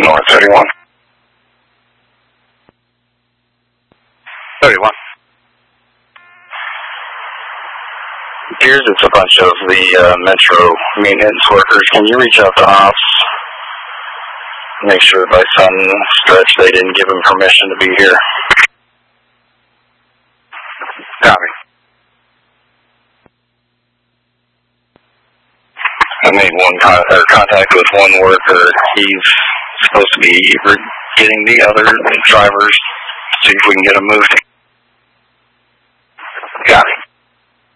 North 31. 31. Here's it's a bunch of the Metro maintenance workers. Can you reach out to ops? Make sure by Sunstretch they didn't give him permission to be here. Copy. I made contact with one worker. He's supposed to be getting the other drivers, see if we can get them moved. Copy.